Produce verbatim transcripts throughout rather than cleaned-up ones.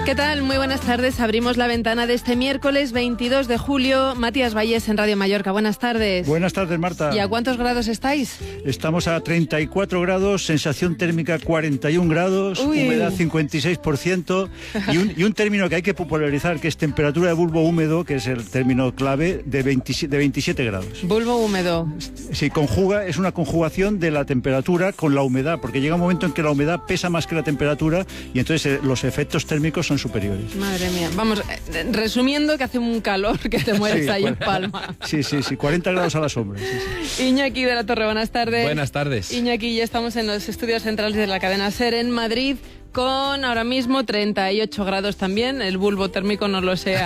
¿Qué tal? Muy buenas tardes. Abrimos la ventana de este miércoles veintidós de julio. Matías Valles en Radio Mallorca. Buenas tardes. Buenas tardes, Marta. ¿Y a cuántos grados estáis? Estamos a treinta y cuatro grados, sensación térmica cuarenta y un grados, Uy. humedad cincuenta y seis por ciento y un, y un término que hay que popularizar, que es temperatura de bulbo húmedo, que es el término clave, de, veintisiete, de veintisiete grados. Bulbo húmedo. Sí, conjuga, es una conjugación de la temperatura con la humedad, porque llega un momento en que la humedad pesa más que la temperatura y entonces eh, los efectos térmicos son superiores. Madre mía. Vamos, eh, resumiendo que hace un calor que te mueres Sí, ahí en cuarenta Palma. Sí, sí, sí, cuarenta grados a la sombra. Sí, sí. Iñaki de la Torre, buenas tardes. Buenas tardes. Iñaki, ya estamos en los estudios centrales de la cadena SER en Madrid, con ahora mismo treinta y ocho grados también. El bulbo térmico no lo sé a,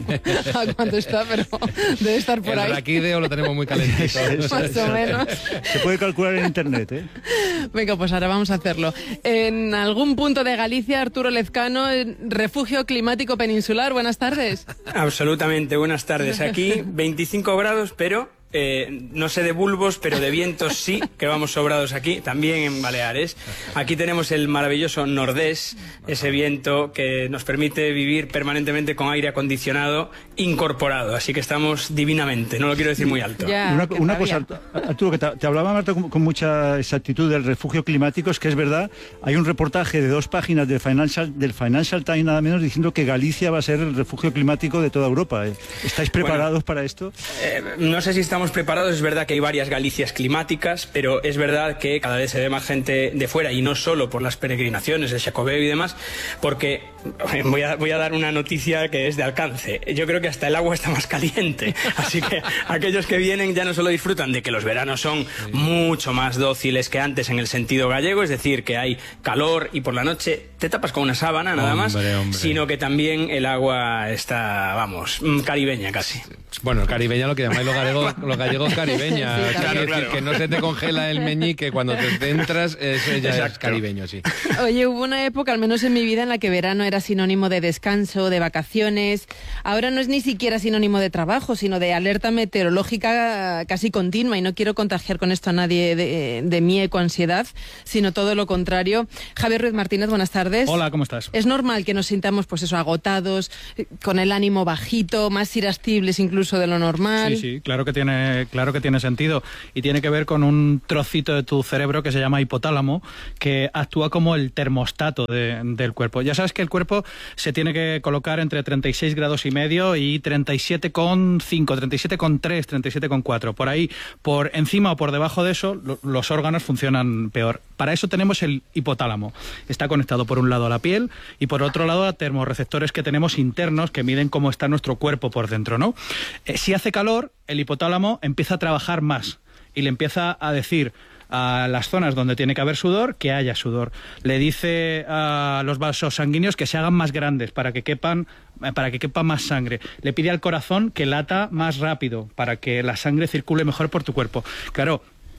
a cuánto está, pero debe estar por el ahí. El raquídeo lo tenemos muy calentito. Más o menos. Se puede calcular en internet, ¿eh? Venga, pues ahora vamos a hacerlo. En algún punto de Galicia, Arturo Lezcano, refugio climático peninsular. Buenas tardes. Absolutamente, buenas tardes. Aquí veinticinco grados, pero... Eh, no sé de bulbos, pero de vientos sí, que vamos sobrados aquí, también en Baleares. Aquí tenemos el maravilloso nordés, ese viento que nos permite vivir permanentemente con aire acondicionado incorporado, así que estamos divinamente, no lo quiero decir muy alto. Ya, una qué una rabia. cosa, Arturo, que te, te hablaba Marta con, con mucha exactitud del refugio climático, es que es verdad, hay un reportaje de dos páginas del Financial, del Financial Times nada menos diciendo que Galicia va a ser el refugio climático de toda Europa. ¿eh? ¿Estáis preparados bueno, para esto? Eh, no sé si estamos preparados, es verdad que hay varias Galicias climáticas, pero es verdad que cada vez se ve más gente de fuera y no solo por las peregrinaciones, el Xacobeo y demás, porque voy a, voy a dar una noticia que es de alcance. Yo creo que hasta el agua está más caliente, así que aquellos que vienen ya no solo disfrutan de que los veranos son mucho más dóciles que antes en el sentido gallego, es decir, que hay calor y por la noche te tapas con una sábana nada más, hombre, hombre. sino que también el agua está, vamos, caribeña casi. Bueno, el caribeña lo que llamáis los gallegos, los gallegos caribeña. Sí, Quiere claro, decir claro. que no se te congela el meñique cuando te centras, eso ya Exacto. es caribeño, sí. Oye, hubo una época, al menos en mi vida, en la que verano era sinónimo de descanso, de vacaciones. Ahora no es ni siquiera sinónimo de trabajo, sino de alerta meteorológica casi continua. Y no quiero contagiar con esto a nadie de, de mi ecoansiedad, sino todo lo contrario. Javier Ruiz Martínez, buenas tardes. Hola, ¿cómo estás? Es normal que nos sintamos, pues eso, agotados, con el ánimo bajito, más irascibles incluso de lo normal. Sí, sí, claro que tiene, claro que tiene sentido. Y tiene que ver con un trocito de tu cerebro que se llama hipotálamo, que actúa como el termostato de, del cuerpo. Ya sabes que el cuerpo se tiene que colocar entre treinta y seis grados y medio y treinta y siete coma cinco, treinta y siete coma tres, treinta y siete coma cuatro. Por ahí, por encima o por debajo de eso, lo, los órganos funcionan peor. Para eso tenemos el hipotálamo. Está conectado por un lado a la piel y por otro lado a termorreceptores que tenemos internos que miden cómo está nuestro cuerpo por dentro, ¿no? Eh, si hace calor, el hipotálamo empieza a trabajar más y le empieza a decir a las zonas donde tiene que haber sudor que haya sudor. Le dice a los vasos sanguíneos que se hagan más grandes para que quepan para que quepa más sangre. Le pide al corazón que lata más rápido para que la sangre circule mejor por tu cuerpo. Claro,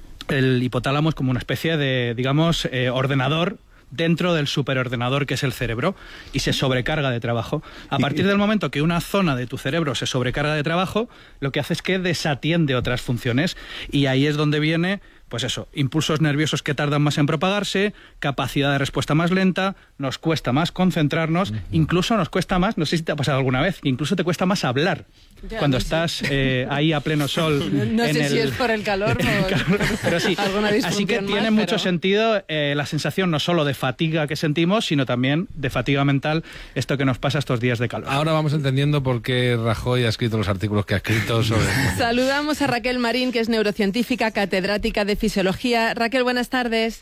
el hipotálamo es como una especie de, digamos, eh, ordenador dentro del superordenador que es el cerebro y se sobrecarga de trabajo. A partir del momento que una zona de tu cerebro se sobrecarga de trabajo, lo que hace es que desatiende otras funciones y ahí es donde viene, pues eso, impulsos nerviosos que tardan más en propagarse, capacidad de respuesta más lenta, nos cuesta más concentrarnos, uh-huh. incluso nos cuesta más, no sé si te ha pasado alguna vez, incluso te cuesta más hablar. Ya, cuando estás eh, ahí a pleno sol. No en sé el... si es por el calor o pero sí, así que más, tiene pero... mucho sentido eh, la sensación no solo de fatiga que sentimos, sino también de fatiga mental, esto que nos pasa estos días de calor. Ahora vamos entendiendo por qué Rajoy ha escrito los artículos que ha escrito sobre... Saludamos a Raquel Marín, que es neurocientífica, catedrática de Fisiología. Raquel, buenas tardes.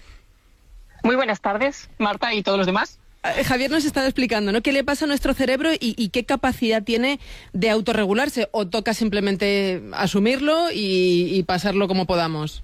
Muy buenas tardes, Marta y todos los demás. Javier nos estaba explicando, ¿no?, qué le pasa a nuestro cerebro y, y qué capacidad tiene de autorregularse, o toca simplemente asumirlo y, y pasarlo como podamos.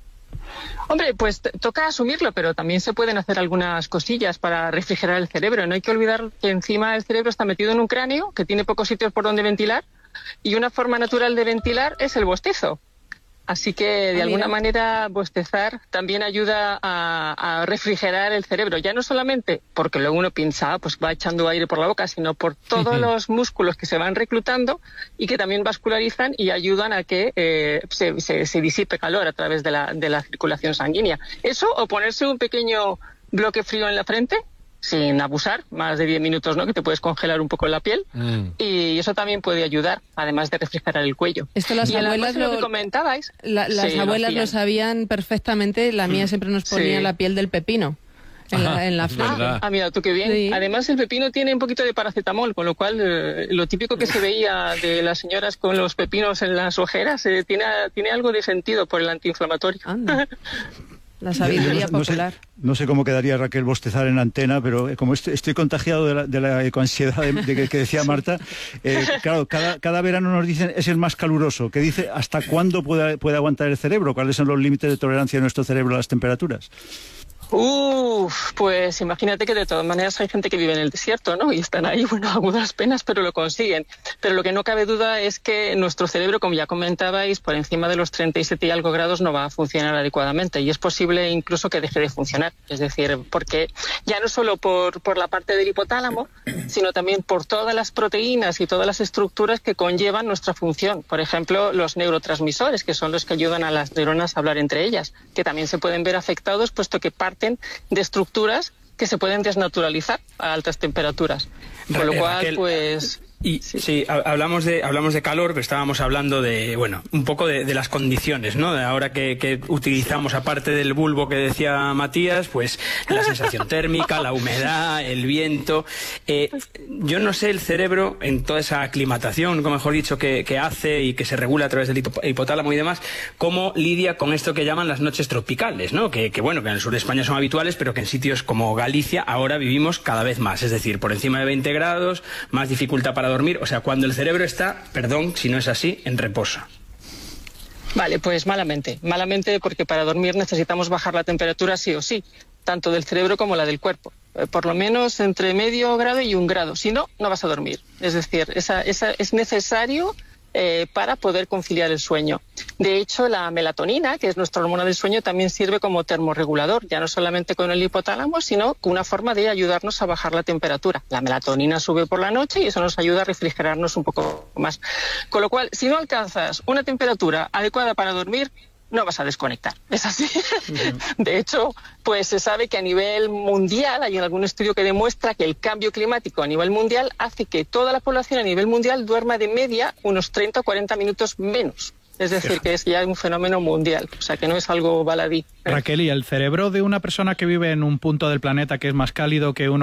Hombre, pues t- toca asumirlo, pero también se pueden hacer algunas cosillas para refrigerar el cerebro. No hay que olvidar que encima el cerebro está metido en un cráneo que tiene pocos sitios por donde ventilar y una forma natural de ventilar es el bostezo. Así que, de ah, alguna manera, bostezar también ayuda a, a refrigerar el cerebro. Ya no solamente porque luego uno piensa, ah, pues va echando aire por la boca, sino por todos los músculos que se van reclutando y que también vascularizan y ayudan a que eh, se, se, se disipe calor a través de la, de la circulación sanguínea. Eso, o ponerse un pequeño bloque frío en la frente, sin abusar, más de diez minutos, ¿no? Que te puedes congelar un poco la piel mm. y eso también puede ayudar, además de refrigerar el cuello. Esto las y abuelas lo, lo que comentabais, la, las sí, abuelas lo, lo sabían perfectamente. La mía siempre nos ponía sí. la piel del pepino. En la, en la ah, ah, mira, tú qué bien. Sí. Además, el pepino tiene un poquito de paracetamol, con lo cual eh, lo típico que se veía de las señoras con los pepinos en las ojeras eh, tiene, tiene algo de sentido por el antiinflamatorio. Anda. La sabiduría no, no popular. Sé, no sé cómo quedaría Raquel bostezar en antena, pero como estoy, estoy contagiado de la, de la ecoansiedad de, de que, que decía Marta, eh, claro, cada, cada verano nos dicen es el más caluroso, que dice hasta cuándo puede, puede aguantar el cerebro, cuáles son los límites de tolerancia de nuestro cerebro a las temperaturas. Uf, pues imagínate que de todas maneras hay gente que vive en el desierto, ¿no? Y están ahí, bueno, a duras penas, pero lo consiguen. Pero lo que no cabe duda es que nuestro cerebro, como ya comentabais, por encima de los treinta y siete y algo grados no va a funcionar adecuadamente y es posible incluso que deje de funcionar. Es decir, porque ya no solo por, por la parte del hipotálamo, sino también por todas las proteínas y todas las estructuras que conllevan nuestra función. Por ejemplo, los neurotransmisores, que son los que ayudan a las neuronas a hablar entre ellas, que también se pueden ver afectados, puesto que parte de estructuras que se pueden desnaturalizar a altas temperaturas. Con lo cual, Raquel, pues... Y sí, sí hablamos de hablamos de calor, pero estábamos hablando de, bueno, un poco de, de las condiciones, ¿no? De ahora que, que utilizamos, aparte del bulbo que decía Matías, pues la sensación térmica, la humedad, el viento. Eh, yo no sé el cerebro, en toda esa aclimatación, como mejor dicho, que, que hace y que se regula a través del hipotálamo y demás, cómo lidia con esto que llaman las noches tropicales, ¿no? Que, que bueno, que en el sur de España son habituales, pero que en sitios como Galicia ahora vivimos cada vez más. Es decir, por encima de veinte grados, más dificultad para dormir, o sea, cuando el cerebro está, perdón si no es así, en reposo. Vale, pues malamente, malamente porque para dormir necesitamos bajar la temperatura sí o sí, tanto del cerebro como la del cuerpo, eh, por lo menos entre medio grado y un grado, si no, no vas a dormir. Es decir, esa, esa es necesario eh, para poder conciliar el sueño. De hecho, la melatonina, que es nuestra hormona del sueño, también sirve como termorregulador, ya no solamente con el hipotálamo, sino con una forma de ayudarnos a bajar la temperatura. La melatonina sube por la noche y eso nos ayuda a refrigerarnos un poco más. Con lo cual, si no alcanzas una temperatura adecuada para dormir, no vas a desconectar. Es así. Uh-huh. De hecho, pues se sabe que a nivel mundial hay algún estudio que demuestra que el cambio climático a nivel mundial hace que toda la población a nivel mundial duerma de media unos treinta o cuarenta minutos menos. Es decir, que es ya un fenómeno mundial, o sea, que no es algo baladí. Raquel, ¿y el cerebro de una persona que vive en un punto del planeta que es más cálido que uno